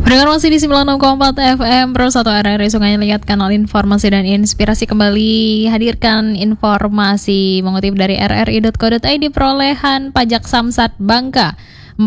Pendengar masih di 96,4 FM Pro 1 RRI Sungai Liat, kanal informasi dan inspirasi, kembali hadirkan informasi mengutip dari rri.co.id. Perolehan pajak Samsat Bangka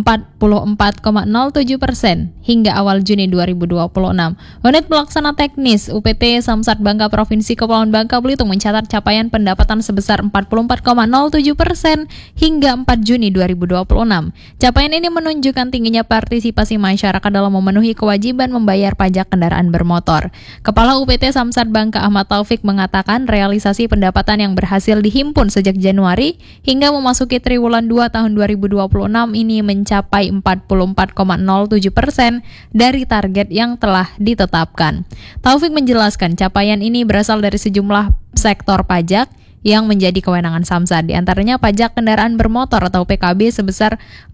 44,07% hingga awal Juni 2026. Unit Pelaksana Teknis UPT Samsat Bangka Provinsi Kepulauan Bangka Belitung mencatat capaian pendapatan sebesar 44,07% hingga 4 Juni 2026. Capaian ini menunjukkan tingginya partisipasi masyarakat dalam memenuhi kewajiban membayar pajak kendaraan bermotor. Kepala UPT Samsat Bangka Ahmad Taufik mengatakan realisasi pendapatan yang berhasil dihimpun sejak Januari hingga memasuki triwulan 2 tahun 2026 ini mencapai 44,07% dari target yang telah ditetapkan. Taufik menjelaskan capaian ini berasal dari sejumlah sektor pajak yang menjadi kewenangan Samsat, di antaranya pajak kendaraan bermotor atau PKB sebesar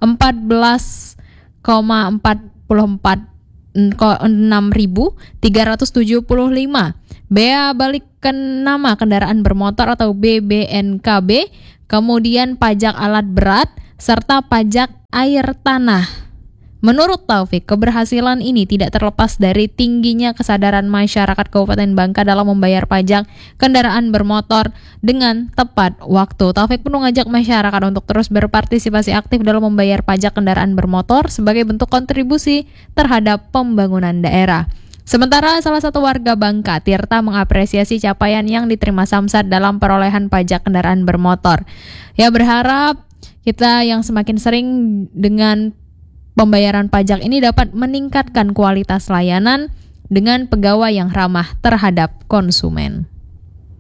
14,44,6.375, bea balikan nama kendaraan bermotor atau BBNKB, kemudian pajak alat berat, serta pajak air tanah. Menurut Taufik, keberhasilan ini tidak terlepas dari tingginya kesadaran masyarakat Kabupaten Bangka dalam membayar pajak kendaraan bermotor dengan tepat waktu. Taufik pun mengajak masyarakat untuk terus berpartisipasi aktif dalam membayar pajak kendaraan bermotor sebagai bentuk kontribusi terhadap pembangunan daerah. Sementara salah satu warga Bangka, Tirta, mengapresiasi capaian yang diterima Samsat dalam perolehan pajak kendaraan bermotor. Ia berharap kita yang semakin sering dengan pembayaran pajak ini dapat meningkatkan kualitas layanan dengan pegawai yang ramah terhadap konsumen.